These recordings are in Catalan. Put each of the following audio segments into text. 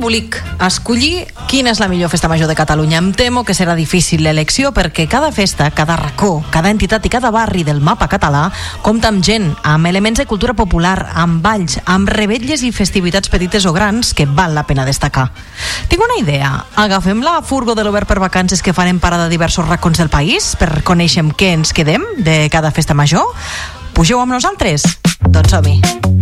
embolic escollir quina és la millor festa major de Catalunya. Em temo que serà difícil l'elecció perquè cada festa, cada racó, cada entitat i cada barri del mapa català compta amb gent, amb elements de cultura popular, amb balls, amb revetlles i festivitats petites o grans que val la pena destacar. Tinc una idea. Agafem la furgo de l'Obert per Vacances que farem parada a diversos racons del país per conèixer amb què ens quedem de cada festa major? Pugeu amb nosaltres? Doncs som-hi.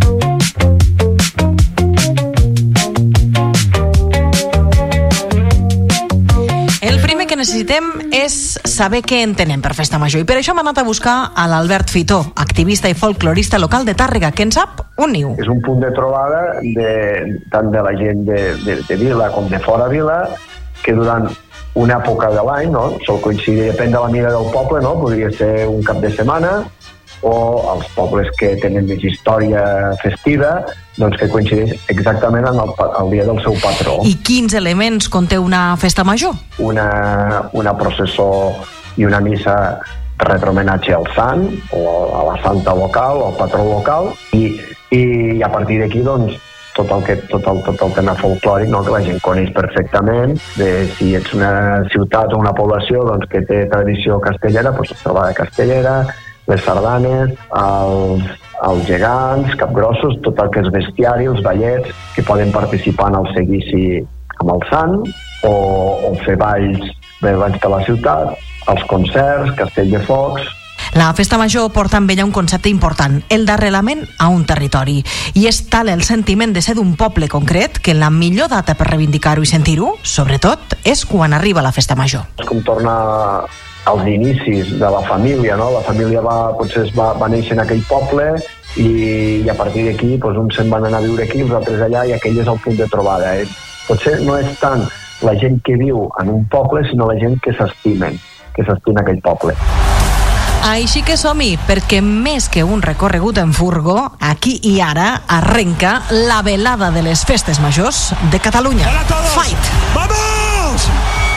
El primer que necessitem és saber què entenem per festa major i per això hem anat a buscar a l'Albert Fitó, activista i folclorista local de Tàrrega, que en sap un niu. És un punt de trobada tant de la gent de Vila com de fora Vila, que durant una època de l'any, no? Sol coincidir, depèn de la mida del poble, no? Podria ser un cap de setmana, o els pobles que tenen més història festiva, doncs que coincideix exactament en el dia del seu patró. I quins elements conté una festa major? Una processó i una missa retromenatge al sant, o a la santa local, o al patró local, i a partir d'aquí, doncs, tot el tema folclòric, no? Que la gent coneix perfectament, de si ets una ciutat o una població doncs, que té tradició castellera, doncs la trobada castellera, les sardanes, els gegants, capgrossos, tot el que és bestiari, els ballets, que poden participar en el seguici amb el sant, o fer balls per la ciutat, els concerts, castell de focs. La festa major porta amb ella un concepte important, el d'arrelament a un territori. I és tal el sentiment de ser d'un poble concret que la millor data per reivindicar-ho i sentir-ho, sobretot, és quan arriba la festa major. És com tornar als inicis de la família, no? La família potser va néixer en aquell poble i a partir d'aquí doncs, uns se'n van anar a viure aquí, els altres allà, i aquell és el punt de trobada. Potser no és tant la gent que viu en un poble, sinó la gent que s'estima aquell poble. Així que som-hi, perquè més que un recorregut en furgo, aquí i ara arrenca la velada de les festes majors de Catalunya. Fight! ¡Vamos!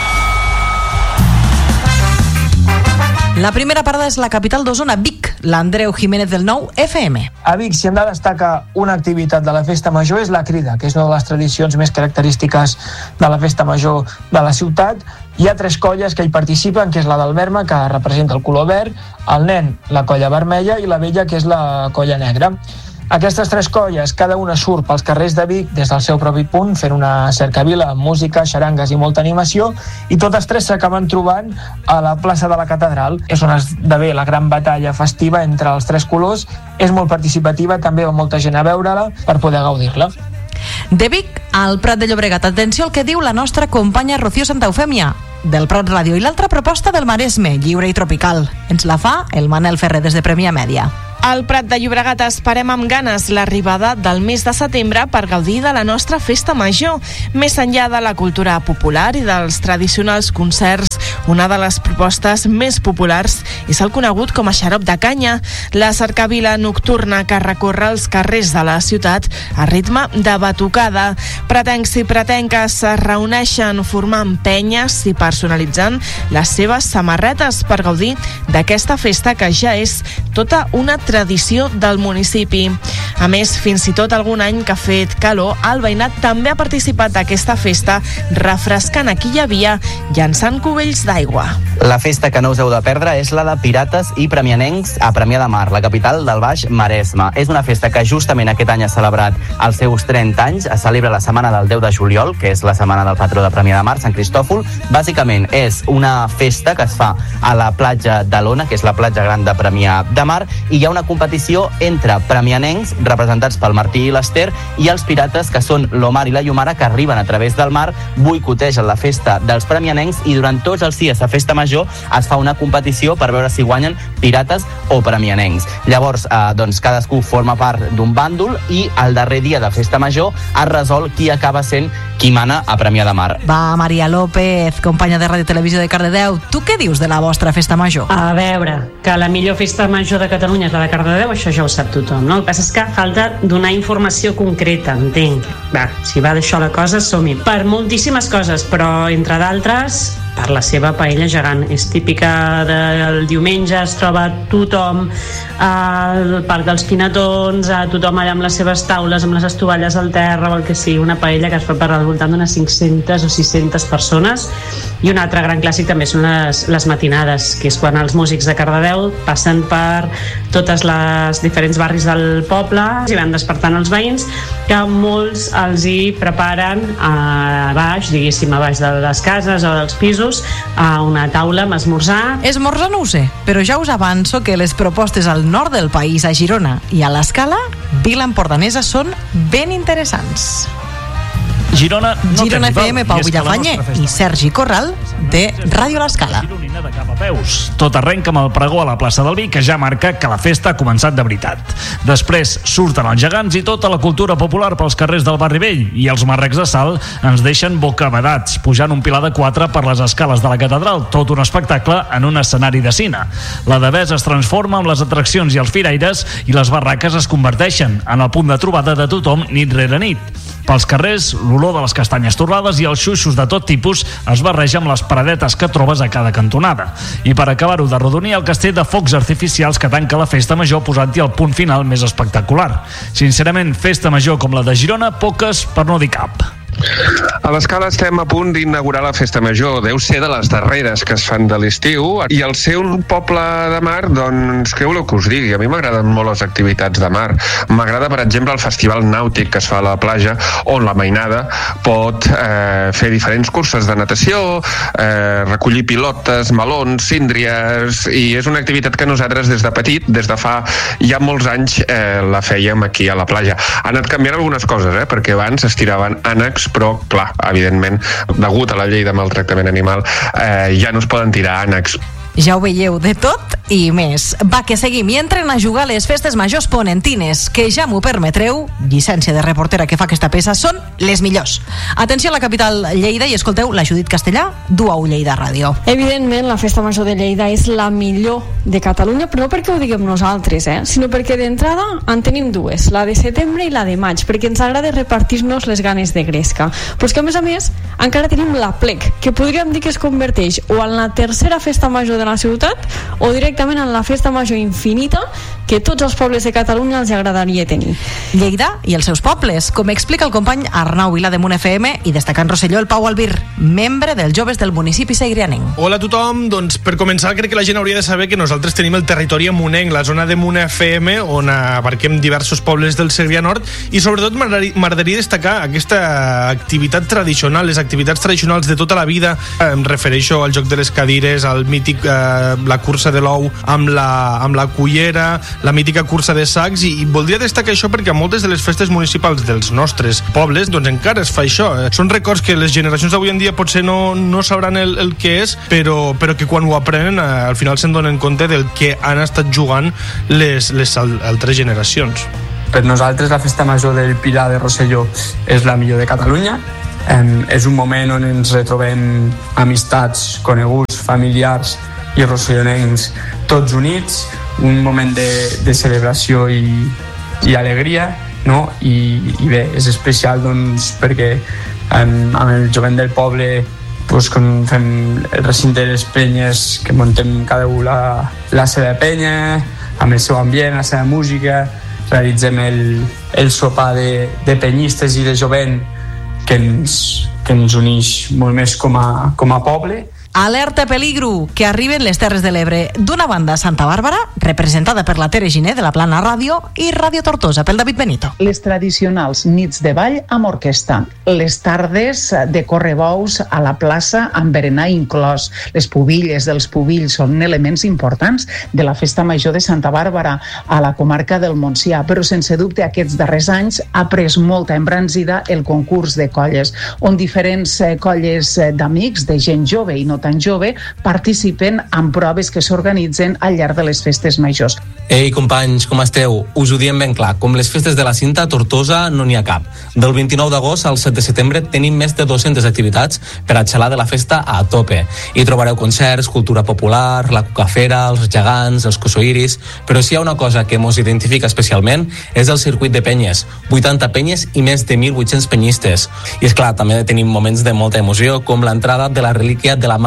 La primera parada és la capital d'Osona, Vic, l'Andreu Jiménez del 9FM. A Vic, si hem de destacar una activitat de la festa major, és la crida, que és una de les tradicions més característiques de la festa major de la ciutat. Hi ha 3 colles que hi participen, que és la del Verma, que representa el color verd, el nen, la colla vermella, i la vella, que és la colla negra. Aquestes 3 colles, cada una surt pels carrers de Vic des del seu propi punt, fent una cercavila amb música, xarangues i molta animació, i totes 3 s'acaben trobant a la plaça de la Catedral. És on esdevé la gran batalla festiva entre els 3 colors. És molt participativa, també va molta gent a veure-la per poder gaudir-la. De Vic al Prat de Llobregat. Atenció al que diu la nostra companya Rocío Santaufèmia, del Prat Ràdio. I l'altra proposta del Maresme, lliure i tropical. Ens la fa el Manel Ferrer des de Premià Mèdia. Al Prat de Llobregat esperem amb ganes l'arribada del mes de setembre per gaudir de la nostra festa major. Més enllà de la cultura popular i dels tradicionals concerts, una de les propostes més populars és el conegut com a xarop de canya, la cercavila nocturna que recorre els carrers de la ciutat a ritme de batucada. Pretencs i pretenques es reuneixen formant penyes i personalitzant les seves samarretes per gaudir d'aquesta festa que ja és tota una tradició del municipi. A més, fins i tot algun any que ha fet calor, el veïnat també ha participat d'aquesta festa, refrescant a qui hi havia, llançant cubells d'aigua. La festa que no us heu de perdre és la de pirates i premianencs a Premià de Mar, la capital del Baix Maresme. És una festa que justament aquest any ha celebrat els seus 30 anys, es celebra la setmana del 10 de juliol, que és la setmana del patró de Premià de Mar, Sant Cristòfol. Bàsicament és una festa que es fa a la platja de l'Ona, que és la platja gran de Premià de Mar, i hi ha una competició entre premianencs, representats pel Martí i l'Ester, i els pirates, que són l'Omar i la Llumara, que arriben a través del mar, boicotegen la festa dels premianencs, i durant tots els dies de festa major es fa una competició per veure si guanyen pirates o premianencs. Llavors, doncs, cadascú forma part d'un bàndol i el darrer dia de festa major es resol qui acaba sent qui mana a Premià de Mar. Va, Maria López, companya de Ràdio Televisió de Cardedeu, tu què dius de la vostra festa major? A veure, que la millor festa major de Catalunya és la de Cardedeu, això ja ho sap tothom, no? El que passa és que falta donar informació concreta, entenc. Va, si va d'això la cosa, som-hi. Per moltíssimes coses, però entre d'altres, per la seva paella gegant. És típica del diumenge, es troba tothom al Parc dels Pinatons, tothom allà amb les seves taules, amb les estovalles al terra o el que sigui, una paella que es fa per al voltant d'unes 500 o 600 persones. I un altre gran clàssic també són les matinades, que és quan els músics de Cardedeu passen per totes les diferents barris del poble i van despertant els veïns, que molts els hi preparen a baix, diguéssim, a baix de les cases o dels pisos, a una taula amb esmorzar. Esmorzar no ho sé, però ja us avanço que les propostes al nord del país, a Girona i a l'Escala, Vila Empordanesa, són ben interessants. Girona no Girona té rival, FM, Pau Villafañe i Sergi Corral de Ràdio L'Escala. Gironina de cap a peus. Tot arrenca amb el pregó a la plaça del Vi, que ja marca que la festa ha començat de veritat. Després surten els gegants i tota la cultura popular pels carrers del barri vell, i els marrecs de sal ens deixen bocabadats, pujant un pilar de 4 per les escales de la catedral, tot un espectacle en un escenari de cine. La Devesa es transforma amb les atraccions i els firaires, i les barraques es converteixen en el punt de trobada de tothom nit rere nit. Pels carrers, l'olor de les castanyes torrades i els xuixos de tot tipus es barreja amb les paradetes que trobes a cada cantonada. I per acabar-ho d'arrodonir, el castell de focs artificials que tanca la festa major, posant-hi el punt final més espectacular. Sincerament, festa major com la de Girona, poques per no dir cap. A l'Escala estem a punt d'inaugurar la Festa Major. Deu ser de les darreres que es fan de l'estiu, i al ser un poble de mar, doncs què voleu que us digui? A mi m'agraden molt les activitats de mar. M'agrada, per exemple, el festival nàutic que es fa a la platja, on la mainada pot fer diferents curses de natació, recollir pilotes, melons, síndries, i és una activitat que nosaltres des de petit, des de fa ja molts anys, la fèiem aquí a la platja. Ha anat canviant algunes coses, perquè abans es tiraven ànecs, però, clar, evidentment, degut a la llei de maltractament animal, ja no es poden tirar ànecs. Ja ho veieu, de tot i més. Va, que seguim i entren a jugar a les festes majors ponentines, que ja m'ho permetreu, llicència de reportera que fa aquesta peça, són les millors. Atenció a la capital Lleida i escolteu la Judit Castellà, d'UAU Lleida Ràdio. Evidentment, la festa major de Lleida és la millor de Catalunya, però no perquè ho diguem nosaltres, sinó perquè d'entrada en tenim dues, la de setembre i la de maig, perquè ens agrada repartir-nos les ganes de gresca. Però és que, a més, encara tenim la plec, que podríem dir que es converteix o en la tercera festa major de la ciutat o directament en la festa major infinita que tots els pobles de Catalunya els agradaria tenir. Lleida i els seus pobles, com explica el company Arnau Vila de Munt FM i destacant Rosselló, el Pau Albir, membre dels joves del municipi segrianenc. Hola a tothom, doncs per començar crec que la gent hauria de saber que nosaltres tenim el territori amunenc, la zona de Munt FM, on abarquem diversos pobles del Segrià Nord, i sobretot m'agradaria destacar aquesta activitat tradicional, les activitats tradicionals de tota la vida. Em refereixo al joc de les cadires, al mític la cursa de l'ou amb la cullera, la mítica cursa de sacs, i voldria destacar això perquè a moltes de les festes municipals dels nostres pobles doncs encara es fa això. Són records que les generacions d'avui en dia potser no sabran el que és, però que quan ho aprenen al final se'n donen compte del que han estat jugant les altres generacions. Per nosaltres la festa major del Pilar de Rosselló és la millor de Catalunya. És un moment on ens retrobem amistats, coneguts, familiars i rossellonencs tots units, un moment de celebració i alegria, no? I bé, és especial doncs, perquè amb el jovent del poble doncs, quan fem el recinte de les penyes, que muntem cada un la seva penya, amb el seu ambient, la seva música, realitzem el sopar de penyistes i de jovent que ens uneix molt més com a poble. Alerta peligro, que arriben les Terres de l'Ebre. D'una banda, Santa Bàrbara, representada per la Tere Giner de la Plana Ràdio, i Ràdio Tortosa pel David Benito. Les tradicionals nits de ball amb orquestra, les tardes de correbous a la plaça amb berenar inclòs, les pubilles dels pubills són elements importants de la festa major de Santa Bàrbara a la comarca del Montsià, però sense dubte aquests darrers anys ha pres molta embranzida el concurs de colles, on diferents colles d'amics, de gent jove i no tan jove, participen en proves que s'organitzen al llarg de les festes majors. Ei, companys, com esteu? Us ho diem ben clar, com les festes de la Cinta, a Tortosa no n'hi ha cap. Del 29 d'agost al 7 de setembre tenim més de 200 activitats per a xalar de la festa a tope. Hi trobareu concerts, cultura popular, la cucafera, els gegants, els cosoiris, però si hi ha una cosa que mos identifica especialment és el circuit de penyes, 80 penyes i més de 1.800 penyistes. I és clar, també tenim moments de molta emoció, com l'entrada de la relíquia de la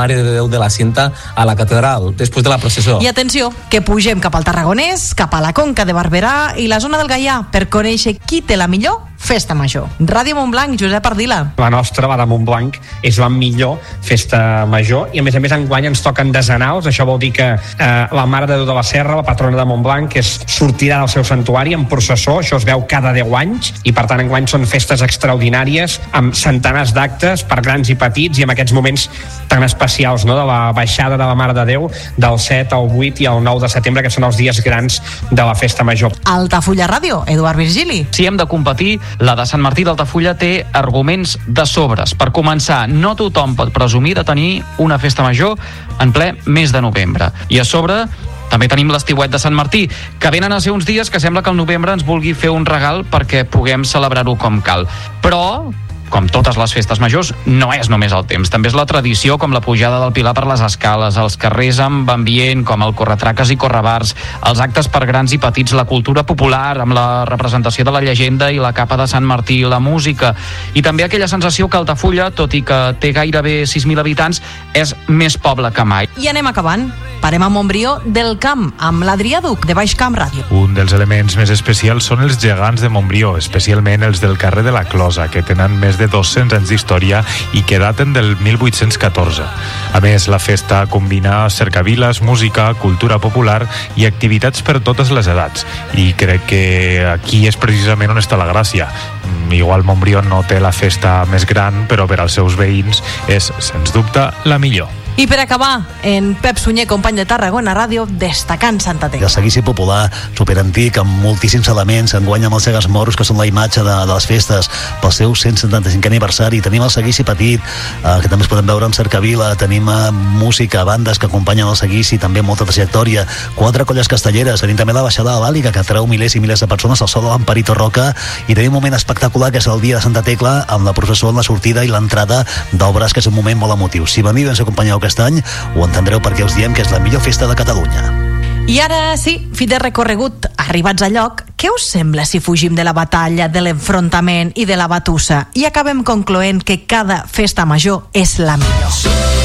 Mare de Déu de la Cinta a la catedral, després de la processó. I atenció, que pugem cap al Tarragonès, cap a la Conca de Barberà i la zona del Gaià per conèixer qui té la millor festa major. Ràdio Montblanc, Josep Ardila. La nostra, la de Montblanc, és la millor festa major i a més enguany ens toquen desenals. Això vol dir que la Mare de Déu de la Serra, la patrona de Montblanc, sortirà del seu santuari en processó, això es veu cada 10 anys i per tant enguany són festes extraordinàries amb centenars d'actes per grans i petits i en aquests moments tan especials, no?, de la baixada de la Mare de Déu del 7 al 8 i al 9 de setembre, que són els dies grans de la festa major. Altafulla Ràdio, Eduard Virgili. Si hem de competir, la de Sant Martí d'Altafulla té arguments de sobres. Per començar, no tothom pot presumir de tenir una festa major en ple mes de novembre. I a sobre també tenim l'estiuet de Sant Martí, que venen a ser uns dies que sembla que el novembre ens vulgui fer un regal perquè puguem celebrar-ho com cal. Però, com totes les festes majors, no és només el temps. També és la tradició, com la pujada del Pilar per les escales, els carrers amb ambient, com el corretraques i correbars, els actes per grans i petits, la cultura popular, amb la representació de la llegenda i la capa de Sant Martí, la música, i també aquella sensació que Altafulla, tot i que té gairebé 6.000 habitants, és més poble que mai. I anem acabant. Parem a Montbrió del Camp, amb l'Adrià Duc, de Baix Camp Ràdio. Un dels elements més especials són els gegants de Montbrió, especialment els del carrer de la Closa, que tenen més de 200 anys d'història i que daten del 1814. A més, la festa combina cercaviles, música, cultura popular i activitats per totes les edats. I crec que aquí és precisament on està la gràcia. Igual Montbrió no té la festa més gran, però per als seus veïns és, sens dubte, la millor. I per acabar, en Pep Sunyer, company de Tarragona Ràdio, destacant Santa Tecla. El seguici popular, superantic, amb moltíssims elements, enguany amb els Segas Moros, que són la imatge de les festes, pel seu 175è aniversari. Tenim el seguici petit, que també es poden veure en cercavila, tenim música, bandes que acompanyen el seguici, també molta trajectòria, 4 colles castelleres, tenim també la baixada de l'Àliga, que atreu milers i milers de persones al sol de l'Amparito Roca, i tenim un moment espectacular, que és el dia de Santa Tecla, amb la processó en la sortida i l'entrada del braç, que és un moment molt emotiu. Si veniu i ens acompanyeu aquest any, ho entendreu perquè us diem que és la millor festa de Catalunya. I ara sí, fi de recorregut, arribats a lloc, què us sembla si fugim de la batalla, de l'enfrontament i de la batussa i acabem concloent que cada festa major és la millor?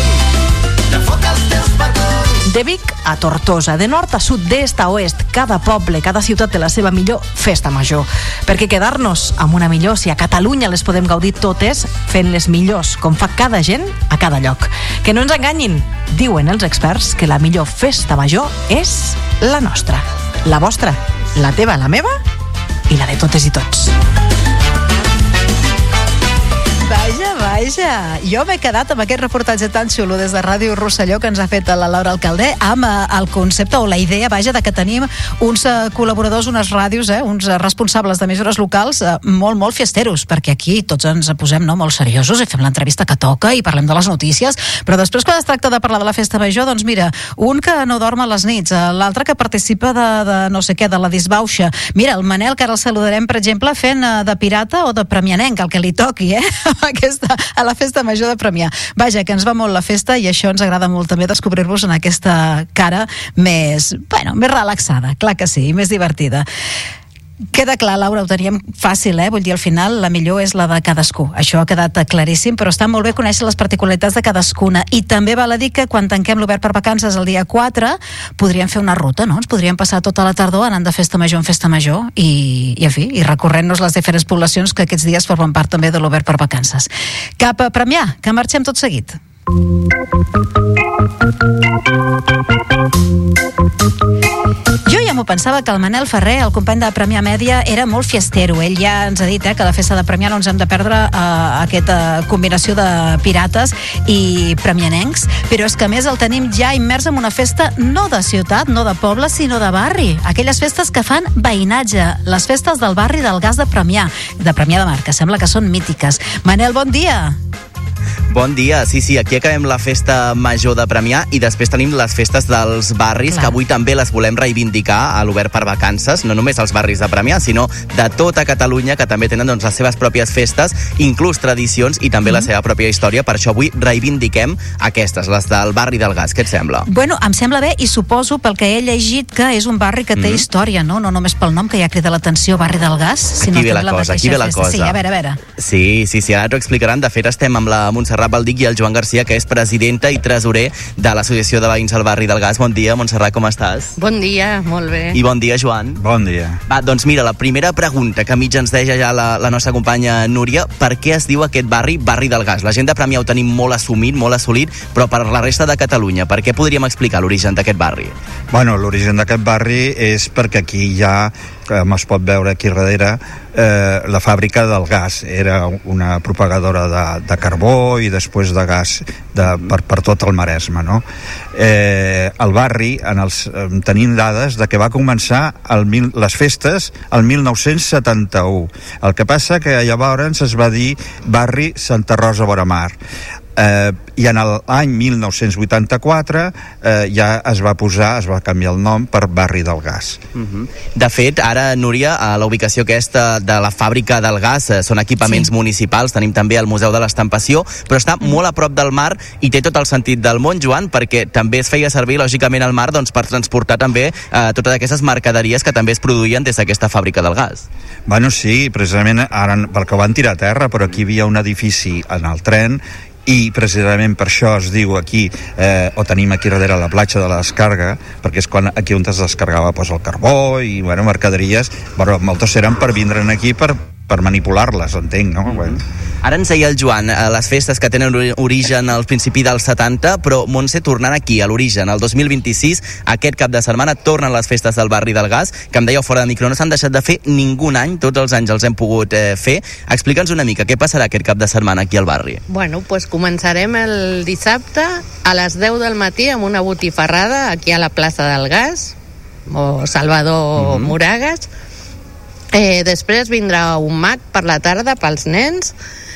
De Vic a Tortosa, de nord a sud, d'est a oest, cada poble, cada ciutat té la seva millor festa major. Perquè quedar-nos amb una millor, si a Catalunya les podem gaudir totes, fent les millors, com fa cada gent a cada lloc. Que no ens enganyin, diuen els experts que la millor festa major és la nostra, la vostra, la teva, la meva i la de totes i tots. Vaja, jo m'he quedat amb aquest reportatge tan xulo des de Ràdio Rosselló que ens ha fet la Laura Alcalde amb el concepte o la idea, de que tenim uns col·laboradors, unes ràdios, uns responsables d'emissores locals molt, molt fiesteros, perquè aquí tots ens posem molt seriosos i fem l'entrevista que toca i parlem de les notícies, però després quan es tracta de parlar de la festa major, doncs mira, un que no dorm a les nits, l'altre que participa de no sé què, de la disbauxa. Mira, el Manel, que ara el saludarem, per exemple, fent de pirata o de premianenc, el que li toqui, a la festa major de Premià. Vaja, que ens va molt la festa i això ens agrada molt també descobrir-vos en aquesta cara més relaxada, clar que sí, i més divertida. Queda clar, Laura, ho teníem fàcil, vull dir, al final la millor és la de cadascú. Això ha quedat claríssim, però està molt bé conèixer les particularitats de cadascuna. I també val a dir que quan tanquem l'obert per vacances el dia 4 podríem fer una ruta, no? Ens podríem passar tota la tardor anant de festa major en festa major i recorrent-nos les diferents poblacions que aquests dies formen part també de l'obert per vacances. Cap a Premià, que marxem tot seguit. Jo ja m'ho pensava que el Manel Ferrer, el company de Premià Mèdia, era molt fiestero. Ell ja ens ha dit que a la festa de Premià no ens hem de perdre aquesta combinació de pirates i premianencs, però és que a més el tenim ja immers en una festa no de ciutat, no de poble, sinó de barri. Aquelles festes que fan veïnatge, les festes del barri del Gas de Premià de Mar, que sembla que són mítiques. Manel, bon dia! Bon dia, sí, aquí acabem la festa major de Premià i després tenim les festes dels barris, que avui també les volem reivindicar a l'obert per vacances, no només els barris de Premià, sinó de tota Catalunya, que també tenen les seves pròpies festes, inclús tradicions i també la seva pròpia història. Per això avui reivindiquem aquestes, les del barri del Gas. Què et sembla? Bueno, em sembla bé i suposo, pel que he llegit, que és un barri que té història, no només pel nom, que ja crida l'atenció, barri del Gas, sinó aquí ve la cosa. Sí, a veure. Sí, ara t'ho explicaran. De fet, estem amb la Montserrat Montserrat Baldic i el Joan Garcia, que és presidenta i tresorer de l'Associació de Veïns al Barri del Gas. Bon dia, Montserrat, com estàs? Bon dia, molt bé. I bon dia, Joan. Bon dia. Va, doncs mira, la primera pregunta que mig ens deia ja la nostra companya Núria, per què es diu aquest barri Barri del Gas? La gent de Premià ho tenim molt assumit, molt assolit, però per la resta de Catalunya, per què podríem explicar l'origen d'aquest barri? Bueno, l'origen d'aquest barri és perquè aquí hi ha, com es pot veure aquí darrere, la fàbrica del gas. Era una propagadora de carbó i després de gas per tot el Maresme, no? El barri, tenim dades de que va començar les festes el 1971. El que passa que llavors es va dir barri Santa Rosa vora Mar. I en l'any 1984 ja es va canviar el nom per Barri del Gas. De fet, ara, Núria, a la ubicació aquesta de la fàbrica del gas són equipaments municipals, tenim també el Museu de l'Estampació, però està molt a prop del mar i té tot el sentit del món, Joan, perquè també es feia servir, lògicament, el mar per transportar també totes aquestes mercaderies que també es produïen des d'aquesta fàbrica del gas. Bueno, sí, precisament ara, perquè ho van tirar a terra, però aquí hi havia un edifici en el tren i precisament per això es diu aquí, o tenim aquí darrere la platja de la descarga, perquè és aquí on es descargava el carbó i mercaderies, però moltes eren per vindre aquí per manipular-les, entenc, no? Ara ens deia el Joan, les festes que tenen origen al principi dels 70, però Montse, tornant aquí a l'origen, el 2026, aquest cap de setmana tornen les festes del Barri del Gas, que em dèieu fora de micro, no s'han deixat de fer ningú any, tots els anys els hem pogut fer. Explica'ns una mica, què passarà aquest cap de setmana aquí al barri? Bueno, doncs començarem el dissabte a les 10 del matí amb una botifarrada aquí a la plaça del Gas, o Salvador Moragas. Després vindrà un mag per la tarda pels nens.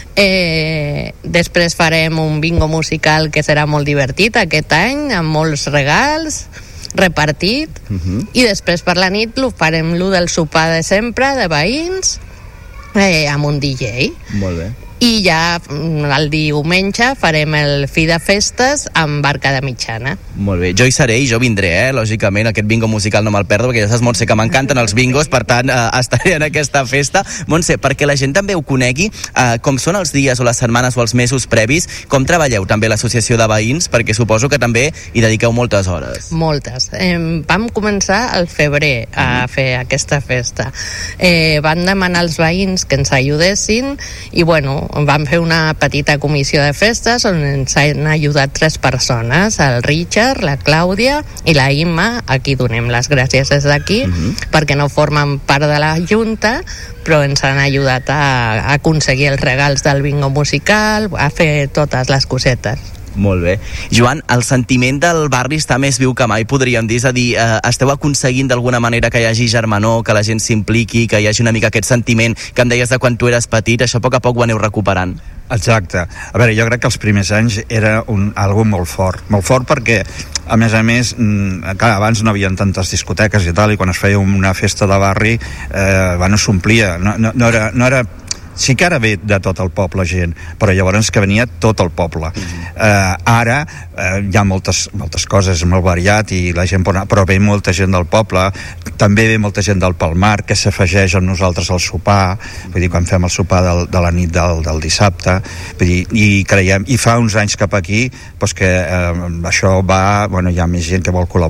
Després farem un bingo musical que serà molt divertit aquest any, amb molts regals repartit, i després per la nit farem lo del sopar de sempre de veïns amb un DJ. Molt bé. I ja el diumenge farem el fi de festes amb barca de mitjana. Molt bé, jo hi seré i jo vindré, lògicament, aquest bingo musical no me'l perdo, perquè ja saps, Montse, que m'encanten els bingos, per tant, estaré en aquesta festa. Montse, perquè la gent també ho conegui, com són els dies o les setmanes o els mesos previs, com treballeu també l'associació de veïns, perquè suposo que també hi dediqueu moltes hores. Moltes. Vam començar al febrer a fer aquesta festa. Van demanar als veïns que ens ajudessin i, bueno, vam fer una petita comissió de festes on ens han ajudat 3 persones, el Richard, la Clàudia i la Imma. Aquí donem les gràcies des d'aquí, perquè no formen part de la Junta, però ens han ajudat a aconseguir els regals del bingo musical, a fer totes les cosetes. Molt bé. Joan, el sentiment del barri està més viu que mai, podríem dir, és a dir, esteu aconseguint d'alguna manera que hi hagi germanor, que la gent s'impliqui, que hi hagi una mica aquest sentiment que em deies de quan tu eres petit, això a poc ho aneu recuperant. Exacte. A veure, jo crec que els primers anys era algo molt fort perquè, a més, clar, abans no hi havia tantes discoteques i tal, i quan es feia una festa de barri, s'omplia, no era sí que ara ve de tot el poble gent, però llavors que venia tot el poble. Ara hi ha moltes coses, molt variat, i la gent però ve molta gent del poble, també ve molta gent del Palmar que s'afegeix amb nosaltres al sopar, vull dir, quan fem el sopar de la nit del dissabte, vull dir, i creiem, i fa uns anys cap aquí que això va, bueno, hi ha més gent que vol col·laborar